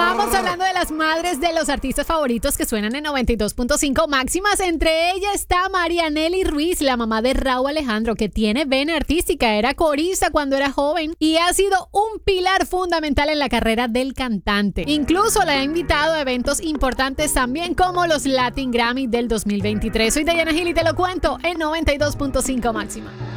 Continuamos hablando de las madres de los artistas favoritos que suenan en 92.5 máximas. Entre ellas está Marianely Ruiz, la mamá de Rauw Alejandro, que tiene vena artística. Era corista cuando era joven y ha sido un pilar fundamental en la carrera del cantante. Incluso la ha invitado a eventos importantes también, como los Latin Grammy del 2023. Soy Diana Gil y te lo cuento en 92.5 máxima.